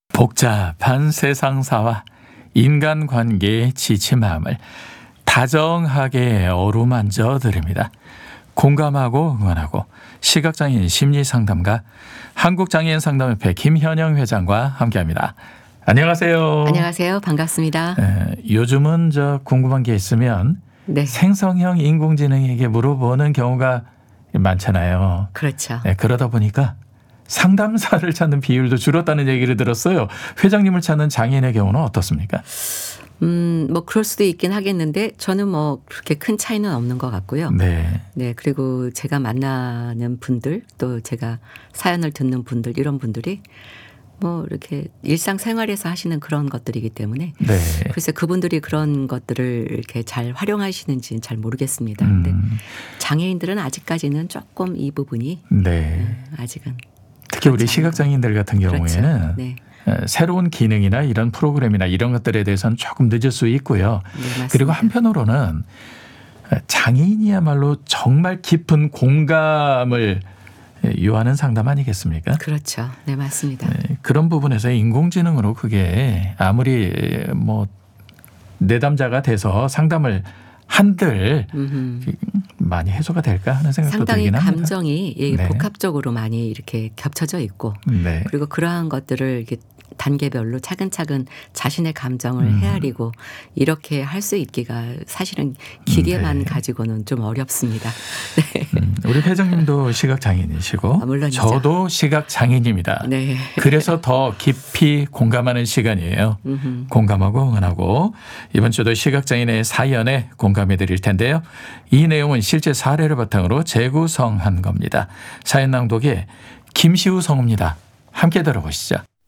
복잡한 세상사와 인간관계에 지친 마음을 다정하게 어루만져 드립니다. 공감하고 응원하고 시각장애인 심리상담가 한국장애인상담협회 김현영 회장과 함께합니다. 안녕하세요. 안녕하세요. 반갑습니다. 요즘은 궁금한 게 있으면 네. 생성형 인공지능에게 물어보는 경우가 많잖아요. 그렇죠. 그러다 보니까 상담사를 찾는 비율도 줄었다는 얘기를 들었어요. 회장님을 찾는 장애인의 경우는 어떻습니까? 뭐 그럴 수도 있긴 하겠는데 저는 뭐 그렇게 큰 차이는 없는 것 같고요. 네. 네. 그리고 제가 만나는 분들 또 제가 사연을 듣는 분들 이런 분들이 뭐 이렇게 일상생활에서 하시는 그런 것들이기 때문에 네. 글쎄 그분들이 그런 것들을 이렇게 잘 활용하시는지는 잘 모르겠습니다. 근데 장애인들은 아직까지는 조금 이 부분이 네. 아직은 특히 우리 그렇지 시각장애인들 같은 그렇죠. 경우에는 네. 새로운 기능이나 이런 프로그램이나 이런 것들에 대해서는 조금 늦을 수 있고요. 네, 맞습니다. 그리고 한편으로는 장애인이야말로 정말 깊은 공감을 요하는 상담 아니겠습니까? 그렇죠. 네, 맞습니다. 그런 부분에서 인공지능으로 그게 아무리 뭐 내담자가 돼서 상담을 한들 많이 해소가 될까 하는 생각도 상당히 들긴 합니다. 감정이 네. 복합적으로 많이 이렇게 겹쳐져 있고 네. 그리고 그러한 것들을 이렇게 단계별로 차근차근 자신의 감정을 헤아리고 이렇게 할 수 있기가 사실은 기계만 네. 가지고는 좀 어렵습니다. 네. 우리 회장님도 시각장애인이시고 물론이죠. 저도 시각장애인입니다. 네. 그래서 더 깊이 공감하는 시간이에요. 공감하고 응원하고 이번 주도 시각장애인의 사연에 공감해 드릴 텐데요. 이 내용은 실제 사례를 바탕으로 재구성한 겁니다. 사연 낭독에 김시우 성우입니다. 함께 들어보시죠.